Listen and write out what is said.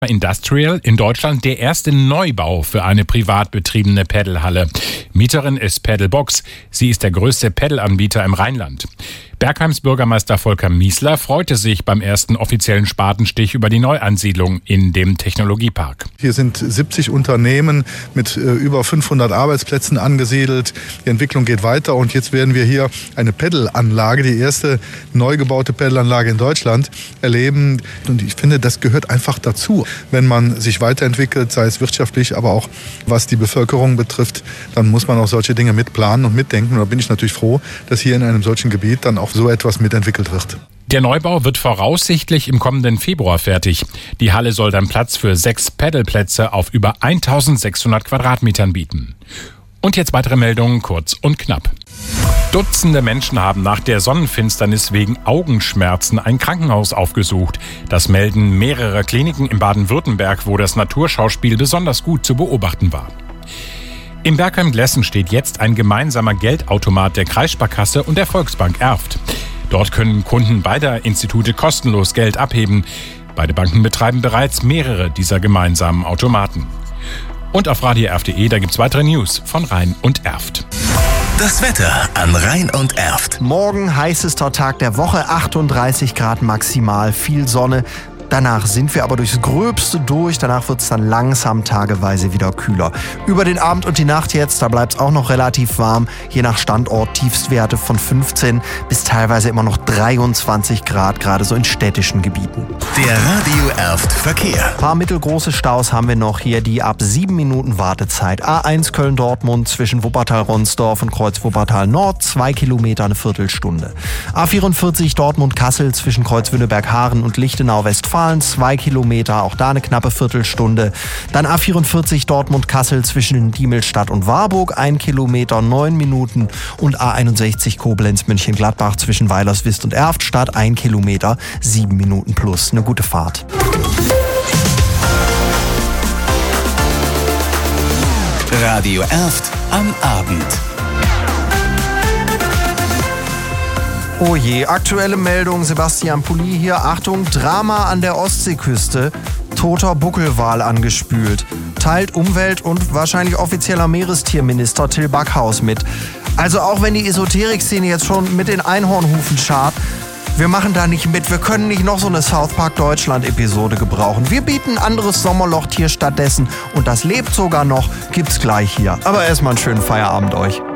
Industrial in Deutschland der erste Neubau für eine privat betriebene Paddelhalle. Mieterin ist Paddlebox. Sie ist der größte Paddelanbieter im Rheinland. Bergheims Bürgermeister Volker Miesler freute sich beim ersten offiziellen Spatenstich über die Neuansiedlung in dem Technologiepark. Hier sind 70 Unternehmen mit über 500 Arbeitsplätzen angesiedelt. Die Entwicklung geht weiter und jetzt werden wir hier eine Paddelanlage, die erste neu gebaute Paddelanlage in Deutschland, erleben. Und ich finde, das gehört einfach dazu. Wenn man sich weiterentwickelt, sei es wirtschaftlich, aber auch was die Bevölkerung betrifft, dann muss man auch solche Dinge mitplanen und mitdenken. Und da bin ich natürlich froh, dass hier in einem solchen Gebiet dann auch so etwas mitentwickelt wird. Der Neubau wird voraussichtlich im kommenden Februar fertig. Die Halle soll dann Platz für 6 Paddelplätze auf über 1600 Quadratmetern bieten. Und jetzt weitere Meldungen, kurz und knapp. Dutzende Menschen haben nach der Sonnenfinsternis wegen Augenschmerzen ein Krankenhaus aufgesucht. Das melden mehrere Kliniken in Baden-Württemberg, wo das Naturschauspiel besonders gut zu beobachten war. Im Bergheim-Glessen steht jetzt ein gemeinsamer Geldautomat der Kreissparkasse und der Volksbank Erft. Dort können Kunden beider Institute kostenlos Geld abheben. Beide Banken betreiben bereits mehrere dieser gemeinsamen Automaten. Und auf radioerft.de, da gibt's weitere News von Rhein und Erft. Das Wetter an Rhein und Erft. Morgen heißester Tag der Woche, 38 Grad maximal, viel Sonne. Danach sind wir aber durchs Gröbste durch. Danach wird es dann langsam tageweise wieder kühler. Über den Abend und die Nacht jetzt, da bleibt es auch noch relativ warm. Je nach Standort Tiefstwerte von 15 bis teilweise immer noch 23 Grad, gerade so in städtischen Gebieten. Der Radio Erft Verkehr. Ein paar mittelgroße Staus haben wir noch hier, die ab 7 Minuten Wartezeit. A1 Köln-Dortmund zwischen Wuppertal-Ronsdorf und Kreuz Wuppertal-Nord, 2 Kilometer, eine Viertelstunde. A44 Dortmund-Kassel zwischen Kreuz Wünnenberg-Haaren und Lichtenau-Westfalen, 2 Kilometer, auch da eine knappe Viertelstunde. Dann A44 Dortmund-Kassel zwischen Diemelstadt und Warburg, 1 Kilometer, 9 Minuten. Und A61 Koblenz-München-Gladbach zwischen Weilerswist und Erftstadt, 1 Kilometer, 7 Minuten plus. Eine gute Fahrt. Radio Erft am Abend. Oh je, aktuelle Meldung, Sebastian Pulli hier. Achtung, Drama an der Ostseeküste. Toter Buckelwal angespült. Teilt Umwelt- und wahrscheinlich offizieller Meerestierminister Till Backhaus mit. Also auch wenn die Esoterik-Szene jetzt schon mit den Einhornhufen scharrt, wir machen da nicht mit. Wir können nicht noch so eine South Park Deutschland-Episode gebrauchen. Wir bieten ein anderes Sommerlochtier stattdessen. Und das lebt sogar noch, gibt's gleich hier. Aber erstmal einen schönen Feierabend euch.